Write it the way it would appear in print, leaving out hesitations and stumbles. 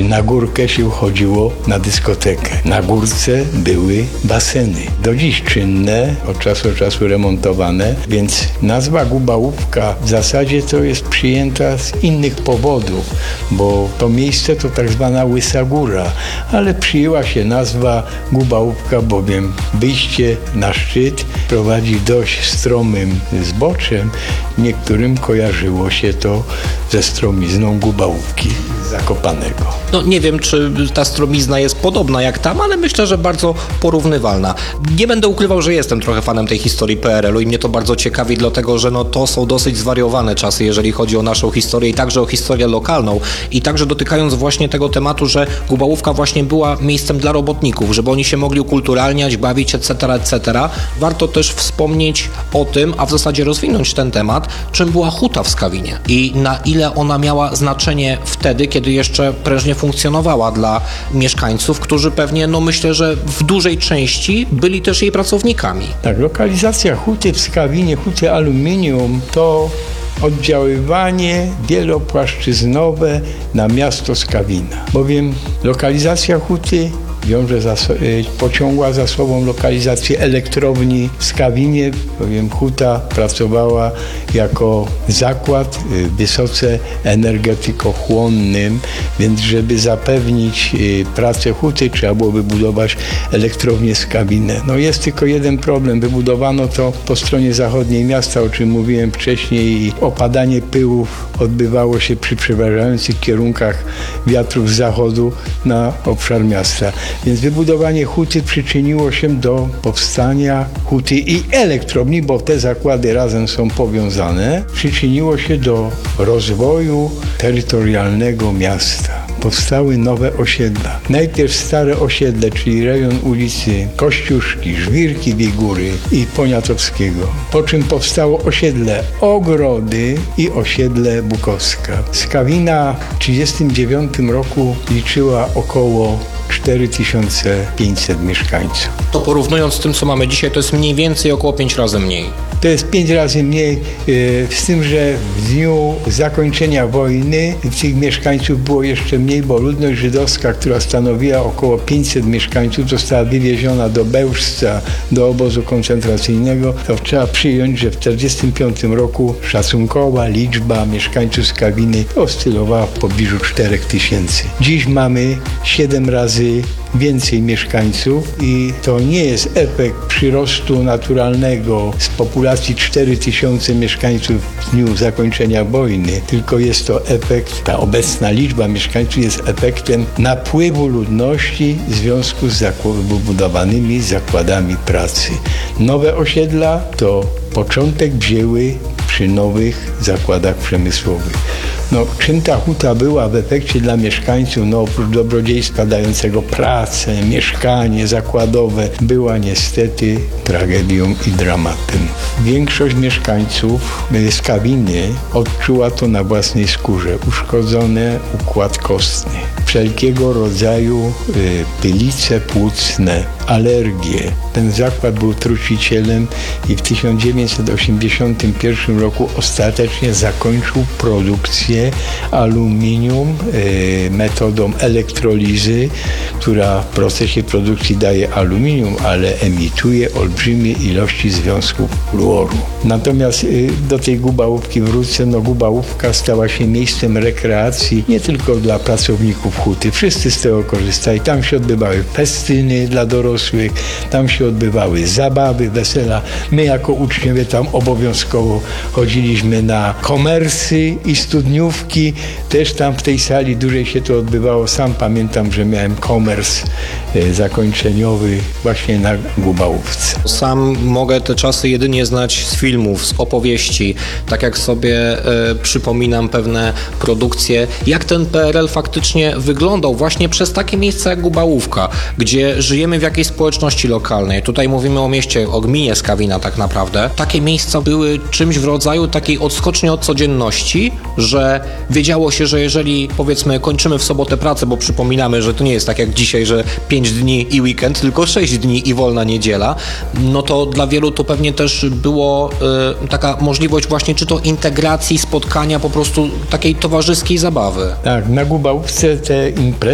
Na górkę się chodziło na dyskotekę. Na górce były baseny. Do dziś czynne, od czasu remontowane, więc nazwa Gubałówka w zasadzie to jest przyjęta z innych powodów, bo to miejsce to tak zwana Łysa Góra, ale przyjęła się nazwa Gubałówka, bowiem wyjście na szczyt prowadzi dość stromym zboczem. Niektórym kojarzyło się to ze stromizną Gubałówki Zakopanego. No nie wiem, czy ta stromizna jest podobna jak tam, ale myślę, że bardzo porównywalna. Nie będę ukrywał, że jestem trochę fanem tej historii PRL-u i mnie to bardzo ciekawi, dlatego że to są dosyć zwariowane czasy, jeżeli chodzi o naszą historię i także o historię lokalną. I także dotykając właśnie tego tematu, że Gubałówka właśnie była miejscem dla robotników, żeby oni się mogli ukulturalniać, bawić, etc., warto też wspomnieć o tym, a w zasadzie rozwinąć ten temat, czym była huta w Skawinie i na ile ona miała znaczenie wtedy, kiedy jeszcze prężnie funkcjonowała dla mieszkańców, którzy pewnie, myślę, że w dużej części byli też jej pracownikami. Tak, lokalizacja huty w Skawinie, huty aluminium, to oddziaływanie wielopłaszczyznowe na miasto Skawina, bowiem lokalizacja huty pociągła za sobą lokalizację elektrowni w Skawinie, bowiem huta pracowała jako zakład wysoce energetykochłonnym, więc żeby zapewnić pracę huty, trzeba było wybudować elektrownię Skawinę. Jest tylko jeden problem. Wybudowano to po stronie zachodniej miasta, o czym mówiłem wcześniej, i opadanie pyłów odbywało się przy przeważających kierunkach wiatrów z zachodu na obszar miasta. Więc wybudowanie huty przyczyniło się do powstania huty i elektrowni, bo te zakłady razem są powiązane. Przyczyniło się do rozwoju terytorialnego miasta. Powstały nowe osiedla. Najpierw stare osiedle, czyli rejon ulicy Kościuszki, Żwirki, Biegury i Poniatowskiego. Po czym powstało osiedle Ogrody i osiedle Bukowska. Skawina w 1939 roku liczyła około 4500 mieszkańców. To porównując z tym, co mamy dzisiaj, to jest mniej więcej około 5 razy mniej. To jest 5 razy mniej, z tym, że w dniu zakończenia wojny tych mieszkańców było jeszcze mniej, bo ludność żydowska, która stanowiła około 500 mieszkańców, została wywieziona do Bełżca, do obozu koncentracyjnego. To trzeba przyjąć, że w 1945 roku szacunkowa liczba mieszkańców Skawiny oscylowała w pobliżu 4000. Dziś mamy 7 razy więcej mieszkańców i to nie jest efekt przyrostu naturalnego z populacji 4000 mieszkańców w dniu zakończenia wojny, tylko jest to efekt, ta obecna liczba mieszkańców jest efektem napływu ludności w związku z wybudowanymi zakładami pracy. Nowe osiedla to początek wzięły przy nowych zakładach przemysłowych. Czym ta huta była w efekcie dla mieszkańców? Oprócz dobrodziejstwa dającego pracę, mieszkanie zakładowe, była niestety tragedią i dramatem. Większość mieszkańców Skawiny odczuła to na własnej skórze. Uszkodzony układ kostny, wszelkiego rodzaju pylice płucne, alergie. Ten zakład był trucicielem i w 1981 roku ostatecznie zakończył produkcję aluminium metodą elektrolizy, która w procesie produkcji daje aluminium, ale emituje olbrzymie ilości związków fluoru. Natomiast do tej Gubałówki wrócę. Gubałówka stała się miejscem rekreacji nie tylko dla pracowników huty. Wszyscy z tego korzystali. Tam się odbywały festyny dla dorosłych, tam się odbywały zabawy, wesela. My jako uczniowie tam obowiązkowo chodziliśmy na komersy i studniówki. Też tam w tej sali dłużej się to odbywało. Sam pamiętam, że miałem komers zakończeniowy właśnie na Gubałówce. Sam mogę te czasy jedynie znać z filmów, z opowieści. Tak jak sobie przypominam pewne produkcje, jak ten PRL faktycznie wyglądał właśnie przez takie miejsca jak Gubałówka, gdzie żyjemy w jakiejś społeczności lokalnej. Tutaj mówimy o mieście, o gminie Skawina tak naprawdę. Takie miejsca były czymś w rodzaju takiej odskoczni od codzienności, że wiedziało się, że jeżeli powiedzmy kończymy w sobotę pracę, bo przypominamy, że to nie jest tak jak dzisiaj, że 5 dni i weekend, tylko 6 dni i wolna niedziela, to dla wielu to pewnie też było taka możliwość właśnie czy to integracji, spotkania, po prostu takiej towarzyskiej zabawy. Tak, na Gubałówce te imprezy